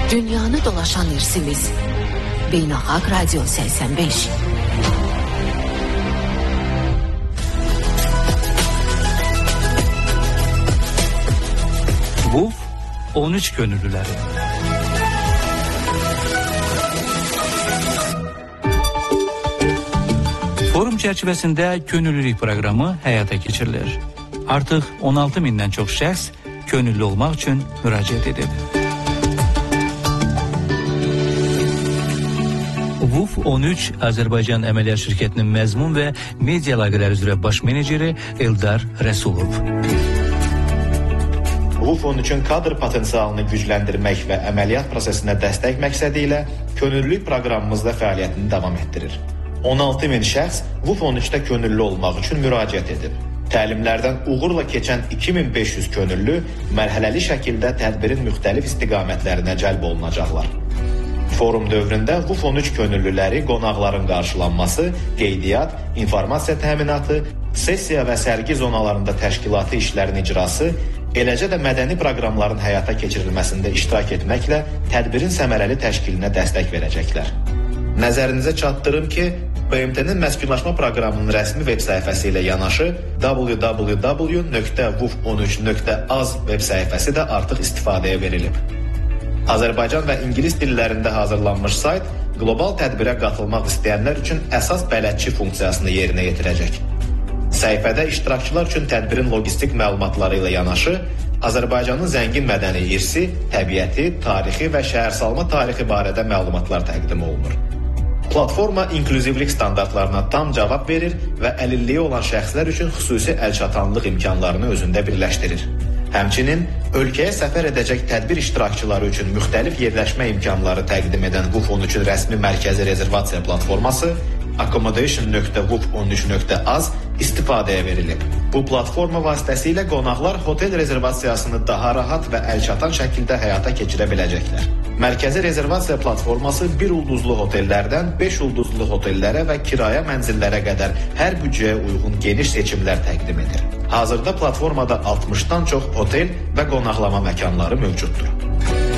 Dünyanı dolaşan irsimiz. Beynəlxalq Radio 85. WUF 13 gönüllüləri. Forum çərçivəsində könüllülük proqramı həyata keçirilir. Artıq 16 mindən çox şəxs könüllü olmaq üçün müraciət edib. WUF 13 Azərbaycan Əməliyyat Şirkətinin məzmun və media əlaqələri üzrə baş meneceri Eldar Rəsulov. WUF 13-ün kadr potensialını gücləndirmək və əməliyyat prosesinə dəstək məqsədi ilə könüllülük proqramımızda fəaliyyətini davam etdirir. 16 min şəxs WUF 13-də könüllü olmaq üçün müraciət edib. Təlimlərdən uğurla keçən 2500 könüllü mərhələli şəkildə tədbirin müxtəlif istiqamətlərinə cəlb olunacaqlar. Forum dövründə WUF 13 könüllüləri qonaqların qarşılanması, qeydiyyat, informasiya təminatı, sessiya və sərgi zonalarında təşkilati işlərin icrası, eləcə də mədəni proqramların həyata keçirilməsində iştirak etməklə tədbirin səmərəli təşkilinə dəstək verəcəklər. Nəzərinizə çatdırım ki, BMT-nin məskunlaşma proqramının rəsmi veb səhifəsi ilə yanaşı www.wuf13.az veb səhifəsi də artıq istifadəyə verilib. Azərbaycan və ingilis dillərində hazırlanmış sayt qlobal tədbirə qatılmaq istəyənlər üçün əsas bələdçi funksiyasını yerinə yetirəcək. Səhifədə iştirakçılar üçün tədbirin logistik məlumatları ilə yanaşı Azərbaycanın zəngin mədəni irsi, təbiəti, tarixi və şəhərsalma tarixi barədə məlumatlar təqdim olunur. Platforma inklüzivlik standartlarına tam cavab verir və əlilliyi olan şəxslər üçün xüsusi əlçatanlıq imkanlarını özündə birləşdirir. Həmçinin ölkəyə səfər edəcək tədbir iştirakçıları üçün müxtəlif yerləşmə imkanları təqdim edən WUF 13-ün rəsmi mərkəzi rezervasiya platforması accommodation.wuf13.az istifadəyə verilib. Bu platforma vasitəsilə qonaqlar hotel rezervasiyasını daha rahat və əlçatan şəkildə həyata keçirə biləcəklər. Mərkəzi rezervasiya platforması 1 ulduzlu hotellərdən 5 ulduzlu hotellərə və kirayə mənzillərə qədər hər büdcəyə uyğun geniş seçimlər təqdim edir. Hazırda platformada 60-dan çox otel və qonaqlama məkanları mövcuddur.